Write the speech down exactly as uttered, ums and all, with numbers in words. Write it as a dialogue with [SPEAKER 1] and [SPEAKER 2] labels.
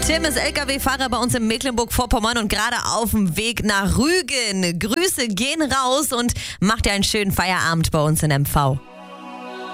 [SPEAKER 1] Tim ist L K W-Fahrer bei uns in Mecklenburg-Vorpommern und gerade auf dem Weg nach Rügen. Grüße gehen raus und macht dir einen schönen Feierabend bei uns in M V.